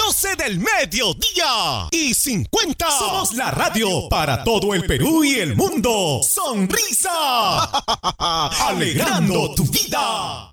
12 del mediodía y 50. Somos la radio para todo el Perú y el mundo. ¡Sonrisa! Alegrando tu vida.